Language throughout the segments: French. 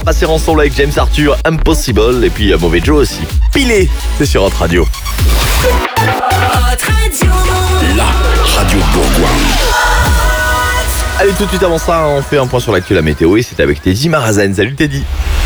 passer ensemble avec James Arthur, Impossible, et puis Mauvais Joe aussi. Pilé, c'est sur Hot Radio. La radio Bourgogne. Allez, tout de suite avant ça, on fait un point sur l'actu la météo et c'est avec Teddy Marazen. Salut Teddy.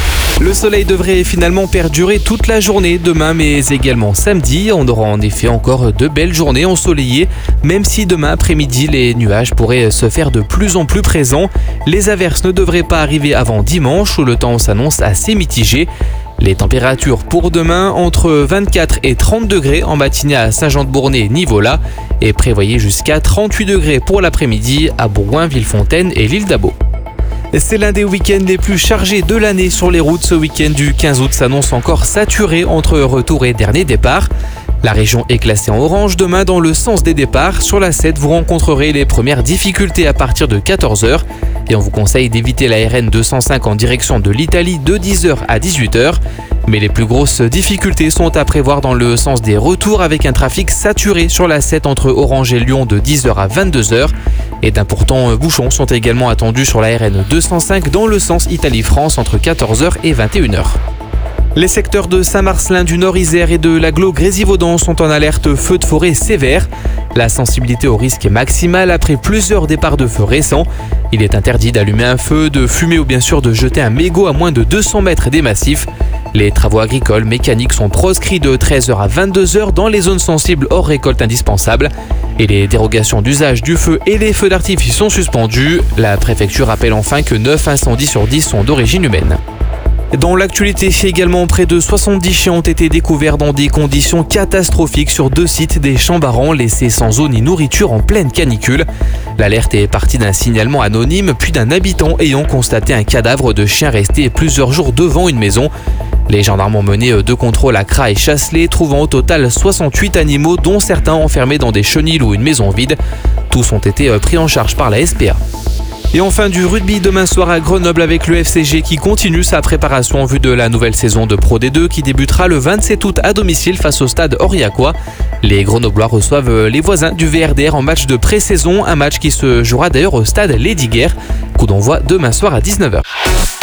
Le soleil devrait finalement perdurer toute la journée demain, mais également samedi. On aura en effet encore de belles journées ensoleillées, même si demain après-midi, les nuages pourraient se faire de plus en plus présents. Les averses ne devraient pas arriver avant dimanche, où le temps s'annonce assez mitigé. Les températures pour demain, entre 24 et 30 degrés en matinée à Saint-Jean-de-Bournay, Nivola, et prévoyez jusqu'à 38 degrés pour l'après-midi à Bourgoin, Villefontaine et l'île d'Abo. C'est l'un des week-ends les plus chargés de l'année sur les routes. Ce week-end du 15 août s'annonce encore saturé entre retour et dernier départ. La région est classée en orange demain dans le sens des départs. Sur la 7, vous rencontrerez les premières difficultés à partir de 14h. Et on vous conseille d'éviter la RN 205 en direction de l'Italie de 10h à 18h. Mais les plus grosses difficultés sont à prévoir dans le sens des retours avec un trafic saturé sur la 7 entre Orange et Lyon de 10h à 22h. Et d'importants bouchons sont également attendus sur la RN 205 dans le sens Italie-France entre 14h et 21h. Les secteurs de Saint-Marcellin du Nord-Isère et de l'Agglo Grésivaudan sont en alerte feu de forêt sévère. La sensibilité au risque est maximale après plusieurs départs de feu récents. Il est interdit d'allumer un feu, de fumer ou bien sûr de jeter un mégot à moins de 200 mètres des massifs. Les travaux agricoles mécaniques sont proscrits de 13h à 22h dans les zones sensibles hors récolte indispensable. Et les dérogations d'usage du feu et les feux d'artifice sont suspendus. La préfecture rappelle enfin que 9 incendies sur 10 sont d'origine humaine. Dans l'actualité, également, près de 70 chiens ont été découverts dans des conditions catastrophiques sur 2 sites des Chambarans, laissés sans eau ni nourriture en pleine canicule. L'alerte est partie d'un signalement anonyme, puis d'un habitant ayant constaté un cadavre de chien resté plusieurs jours devant une maison. Les gendarmes ont mené 2 contrôles à Cras et Chasselet, trouvant au total 68 animaux, dont certains enfermés dans des chenils ou une maison vide. Tous ont été pris en charge par la SPA. Et enfin du rugby demain soir à Grenoble avec le FCG qui continue sa préparation en vue de la nouvelle saison de Pro D2 qui débutera le 27 août à domicile face au stade Aurillacois. Les Grenoblois reçoivent les voisins du VRDR en match de pré-saison, un match qui se jouera d'ailleurs au stade Lesdiguières. Coup d'envoi demain soir à 19h.